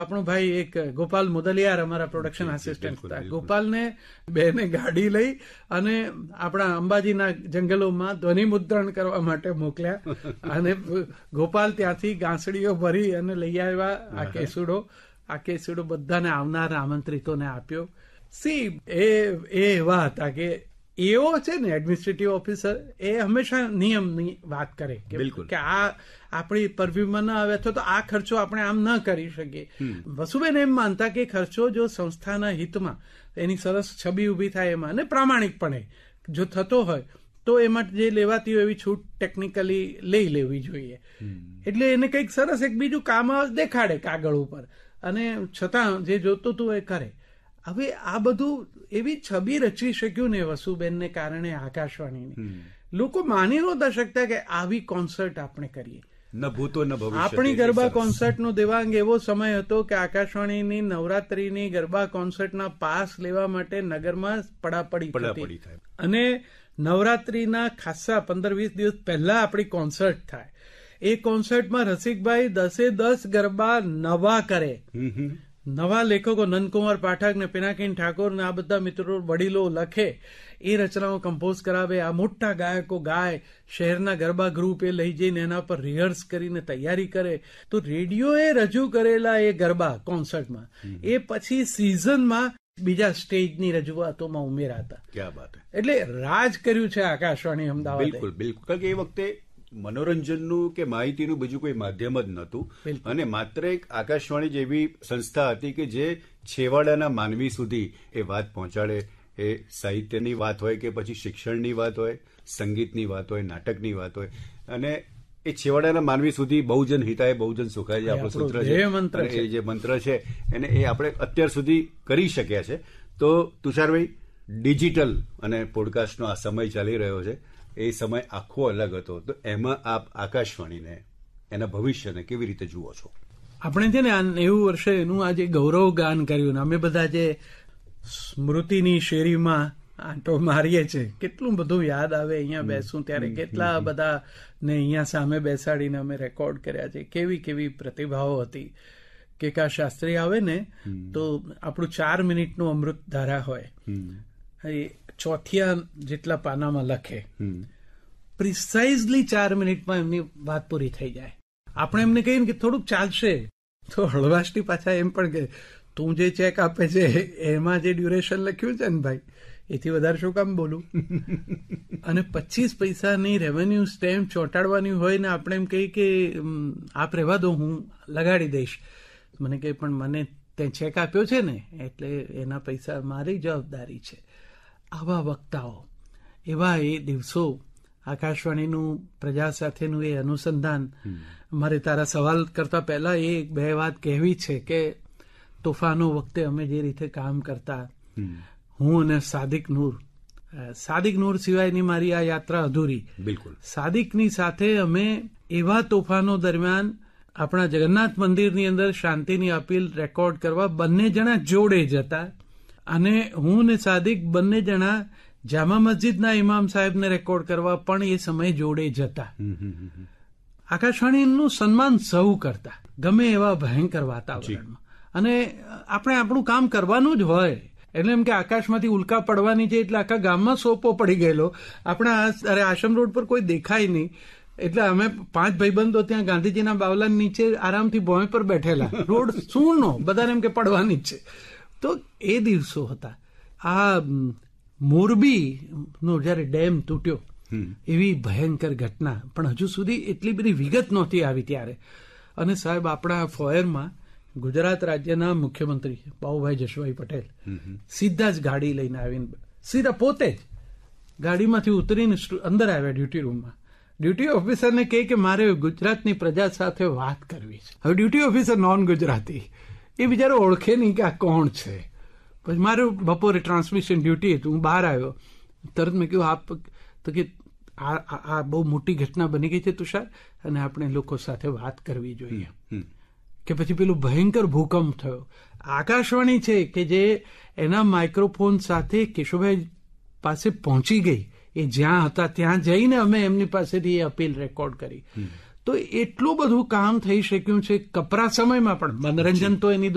આપણો ભાઈ એક ગોપાલ મુદલિયાર અમારા પ્રોડક્શન આસિસ્ટન્ટ હતા. ગોપાલને બેને ગાડી લઈ અને આપણા અંબાજીના જંગલોમાં ધ્વનિ મુદ્રણ કરવા માટે મોકલ્યા અને ગોપાલ ત્યાંથી ગાંસડીઓ ભરી અને લઈ આવ્યા આ કેસુડો બધાને આવનાર આમંત્રિતોને આપ્યો. એ એવા હતા કે એઓ છે ને એડમિનિસ્ટ્રેટિવ ઓફિસર, એ હંમેશા નિયમની વાત કરે કે આ આપણી પરફ્યુમમાં ન આવે તો આ ખર્ચો આપણે આમ ન કરી શકીએ. વસુબેન એમ માનતા કે ખર્ચો જો સંસ્થાના હિતમાં એની સરસ છબી ઉભી થાય એમાં અને પ્રામાણિકપણે જો થતો હોય તો એમાં જે લેવાતી હોય એવી છૂટ ટેકનિકલી લઈ લેવી જોઈએ. એટલે એને કંઈક સરસ એક બીજું કામ દેખાડે કાગળ ઉપર અને છતાં જે જોતું હતું એ કરે. હવે આ બધું એવી છબી રચી શક્યું ને વસુબેનને કારણે આકાશવાણીની, લોકો માની નહોતા શકતા કે આવી કોન્સર્ટ આપણે કરીએ. આપણી ગરબા કોન્સર્ટનો દેવાંગ એવો સમય હતો કે આકાશવાણીની નવરાત્રીની ગરબા કોન્સર્ટના પાસ લેવા માટે નગરમાં પડાપડી થતી અને નવરાત્રીના ખાસ્સા 15-20 દિવસ પહેલા આપણી કોન્સર્ટ થાય. એ કોન્સર્ટમાં રસિકભાઈ 10 ગરબા નવા કરે. નવા લેખકો નંદકુમાર પાઠક ને પિનાકીન ઠાકોર ને આ બધા મિત્રો વડીલો લખે, એ રચનાઓ કમ્પોઝ કરાવે, આ મોટા ગાયકો ગાય, શહેરના ગરબા ગ્રુપ એ લઈ જઈને એના પર રિહર્સ કરીને તૈયારી કરે. તો રેડિયોએ રજૂ કરેલા એ ગરબા કોન્સર્ટમાં એ પછી સિઝનમાં બીજા સ્ટેજની રજૂઆતોમાં ઉમેરાતા. ક્યાં વાત! એટલે રાજ કર્યું છે આકાશવાણી અમદાવાદ. બિલકુલ બિલકુલ. કારણ કે એ વખતે મનોરંજનનું કે માહિતીનું બીજું કોઈ માધ્યમ જ નહોતું અને માત્ર એક આકાશવાણી જેવી સંસ્થા હતી કે જે છેવાડાના માનવી સુધી એ વાત પહોંચાડે. એ સાહિત્યની વાત હોય કે પછી શિક્ષણની વાત હોય, સંગીતની વાત હોય, નાટકની વાત હોય, અને એ છેવાડાના માનવી સુધી બહુજન હિતાય બહુજન સુખાય જે આપણો સૂત્ર છે, એ જે મંત્ર છે એને એ આપણે અત્યાર સુધી કરી શક્યા છે. તો તુષારભાઈ, ડિજિટલ અને પોડકાસ્ટનો આ સમય ચાલી રહ્યો છે, એ સમય આખો અલગ હતો, તો એમાં આપ આકાશવાણીને એના ભવિષ્યને કેવી રીતે જુઓ છો? આપણે છે ને 90 વર્ષે એનું આજે ગૌરવ ગાન કર્યું ને અમે બધા જે સ્મૃતિની શેરીમાં આંટો મારીએ છીએ, કેટલું બધું યાદ આવે. અહીંયા બેસું ત્યારે કેટલા બધા ને અહીંયા સામે બેસાડીને અમે રેકોર્ડ કર્યા છે. કેવી કેવી પ્રતિભાઓ હતી. કે શાસ્ત્રી આવે ને તો આપણું 4 મિનિટનું અમૃત ધારા હોય, ચોથિયા જેટલા પાનામાં લખે, પ્રિસાઇઝલી 4 મિનિટમાં એમની વાત પૂરી થઈ જાય. આપણે એમને કહીએ કે થોડુંક ચાલશે તો હળવાશથી પાછા એમ પણ કે તું જે ચેક આપે છે એમાં જે ડ્યુરેશન લખ્યું છે ને ભાઈ, એથી વધારે શું કામ બોલું? અને 25 પૈસાની રેવન્યુ સ્ટેમ્પ ચોંટાડવાની હોય ને આપણે એમ કહીએ કે આપ રહેવા દો, હું લગાડી દઈશ. મને કહે પણ મને તે ચેક આપ્યો છે ને એટલે એના પૈસા મારી જવાબદારી છે. આવા વક્તાઓ, એવા એ દિવસો, આકાશવાણીનું પ્રજા સાથેનું એ અનુસંધાન. મારે તારા સવાલ કરતા પહેલા એ 2 વાત કહેવી છે કે તોફાનો વખતે અમે જે રીતે કામ કરતા, હું અને સાદિક નૂર સિવાયની મારી આ યાત્રા અધૂરી. બિલકુલ. સાદિકની સાથે અમે એવા તોફાનો દરમિયાન આપણા જગન્નાથ મંદિરની અંદર શાંતિની અપીલ રેકોર્ડ કરવા બંને જણા જોડે જતા અને હું ને સાદિક બંને જણા જામા મસ્જિદના ઇમામ સાહેબને રેકોર્ડ કરવા પણ એ સમયે જોડે જતા. આકાશવાણીનું સન્માન સૌ કરતા, ગમે એવા ભયંકર વાતાવરણમાં. અને આપણે આપણું કામ કરવાનું જ હોય. એટલે એમ કે આકાશમાંથી ઉલ્કા પડવાની છે એટલે આખા ગામમાં સોપો પડી ગયેલો. આપણા આશ્રમ રોડ પર કોઈ દેખાય નહીં એટલે અમે 5 ભાઈબંધો ત્યાં ગાંધીજીના બાવલા નીચે આરામથી ભોંય પર બેઠેલા. રોડ સૂણનો, બધાને એમ કે પડવાની જ છે. તો એ દિવસો હતા. આ મોરબીનો જયારે ડેમ તૂટ્યો, એવી ભયંકર ઘટના, પણ હજુ સુધી એટલી બધી વિગત નહોતી આવી ત્યારે. અને સાહેબ, આપણા ફોયરમાં ગુજરાત રાજ્યના મુખ્યમંત્રી બાબુભાઈ જશુભાઈ પટેલ સીધા જ ગાડી લઈને આવીને સીધા પોતે જ ગાડીમાંથી ઉતરીને અંદર આવ્યા ડ્યુટી રૂમમાં. ડ્યુટી ઓફિસરને કહે કે મારે ગુજરાતની પ્રજા સાથે વાત કરવી છે. હવે ડ્યુટી ઓફિસર નોન ગુજરાતી, એ બિચારો ઓળખે નહીં કે આ કોણ છે. પછી મારું બપોરે ટ્રાન્સમિશન ડ્યુટી હતું, હું બહાર આવ્યો, તરત મેં કહ્યું આપ તો કે આ બહુ મોટી ઘટના બની ગઈ છે તુષાર, અને આપણે લોકો સાથે વાત કરવી જોઈએ. કે પછી પેલું ભયંકર ભૂકંપ થયો. આકાશવાણી છે કે જે એના માઇક્રોફોન સાથે કેશુભાઈ પાસે પહોંચી ગઈ, એ જ્યાં હતા ત્યાં જઈને અમે એમની પાસેથી એ અપીલ રેકોર્ડ કરી. તો એટલું બધું કામ થઈ શક્યું છે કપરા સમયમાં પણ. મનોરંજન તો એની